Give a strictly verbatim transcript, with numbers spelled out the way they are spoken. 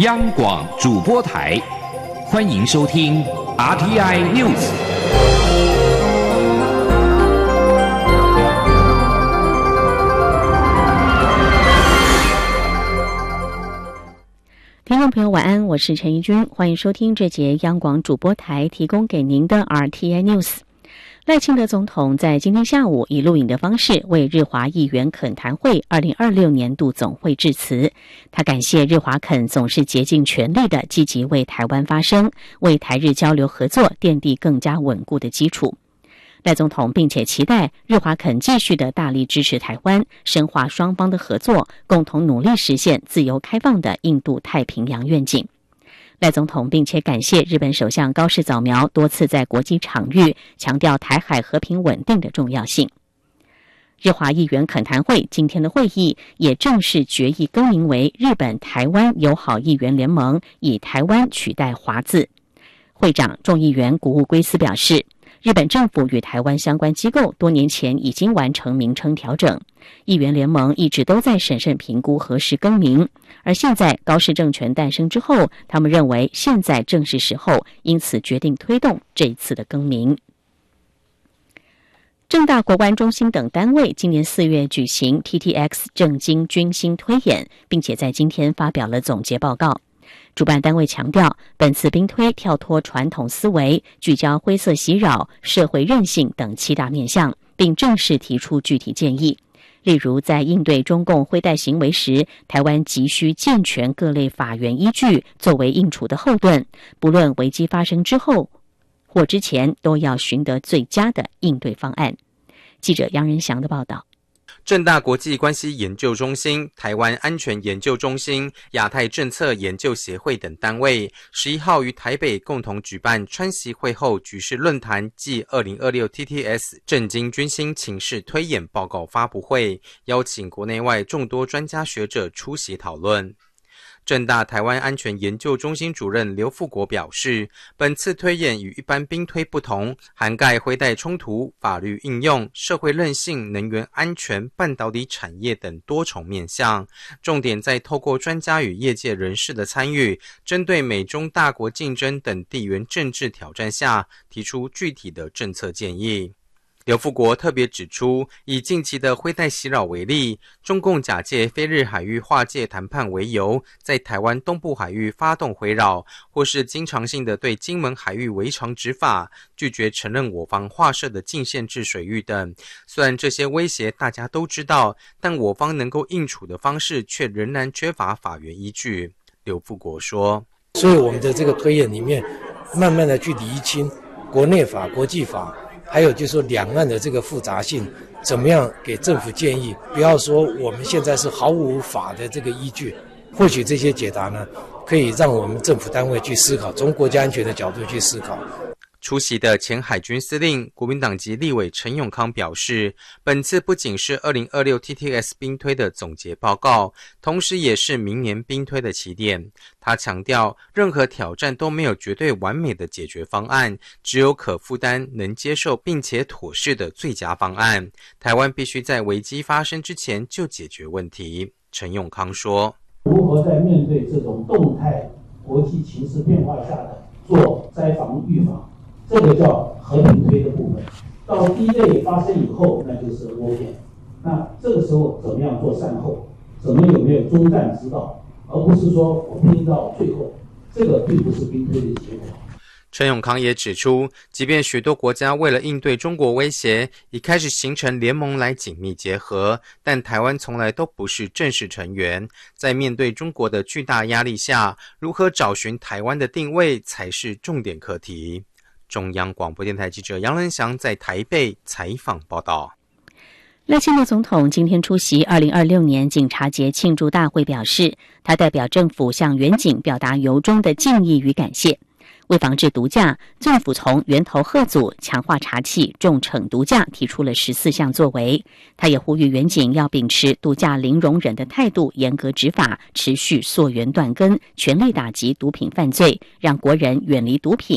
央广主播台，欢迎收听 R T I News。 听众朋友晚安，我是陈怡君，欢迎收听这节央广主播台提供给您的 R T I News。赖清德总统在今天下午以录影的方式为日华议员恳谈会二零二六年度总会致辞。他感谢日华恳总是竭尽全力的积极为台湾发声，为台日交流合作奠定更加稳固的基础。赖总统并且期待日华肯继续的大力支持台湾，深化双方的合作，共同努力实现自由开放的印度太平洋愿景。赖总统并且感谢日本首相高市早苗多次在国际场域强调台海和平稳定的重要性。日华议员恳谈会今天的会议也正式决议更名为日本台湾友好议员联盟，以台湾取代华字。会长众议员谷物圭司表示，日本政府与台湾相关机构多年前已经完成名称调整，议员联盟一直都在审慎评估何时更名，而现在高市政权诞生之后，他们认为现在正是时候，因此决定推动这一次的更名。政大国关中心等单位今年四月举行 T T X 政经军心推演，并且在今天发表了总结报告。主办单位强调，本次兵推跳脱传统思维，聚焦灰色袭扰、社会韧性等七大面向，并正式提出具体建议。例如，在应对中共灰带行为时，台湾急需健全各类法源依据，作为应处的后盾，不论危机发生之后或之前，都要寻得最佳的应对方案。记者杨仁祥的报道。 政大国际关系研究中心、台湾安全研究中心、亚太政策研究协会等单位十一号于台北共同举办川习会后局势论坛暨二零二六 T T S 政经军心情势推演报告发布会，邀请国内外众多专家学者出席讨论。政大台湾安全研究中心主任刘富国表示，本次推演与一般兵推不同，涵盖灰带冲突、法律应用、社会韧性、能源安全、半导体产业等多重面向，重点在透过专家与业界人士的参与，针对美中大国竞争等地缘政治挑战下，提出具体的政策建议。刘富国特别指出，以近期的灰带袭扰为例，中共假借非日海域划界谈判为由，在台湾东部海域发动回扰，或是经常性的对金门海域违常执法，拒绝承认我方划设的禁限制水域等。虽然这些威胁大家都知道，但我方能够应处的方式却仍然缺乏法源依据。刘富国说， 所以我们的这个推演里面，慢慢的去厘清国内法、国际法，还有就是说两岸的这个复杂性，怎么样给政府建议，不要说我们现在是毫无法的这个依据。或许这些解答呢，可以让我们政府单位去思考，从国家安全的角度去思考。 出席的前海军司令、国民党籍立委陈永康表示，本次不仅是二零二六 T T S 兵推的总结报告，同时也是明年兵推的起点。他强调，任何挑战都没有绝对完美的解决方案，只有可负担、能接受并且妥适的最佳方案。台湾必须在危机发生之前就解决问题。陈永康说， 如何在面对这种动态国际情势变化下的做灾防预防，这个叫和平推的部分。到第一类发生以后，那就是窝点。那这个时候怎么样做善后？怎么有没有终战之道？而不是说我拼到最后，这个并不是兵推的结果。 陈永康也指出，即便许多国家为了应对中国威胁，已开始形成联盟来紧密结合，但台湾从来都不是正式成员。在面对中国的巨大压力下，如何找寻台湾的定位才是重点课题。中央广播电台记者杨仁祥在台北采访报道。 赖清德总统今天出席二零二六年警察节庆祝大会，表示他代表政府向远警表达由衷的敬意与感谢。为防治毒驾，政府从源头吓阻、强化查缉、重惩毒驾提出了十四项作为。他也呼吁远警要秉持毒驾零容忍的态度，严格执法，持续溯源断根，全力打击毒品犯罪，让国人远离毒品。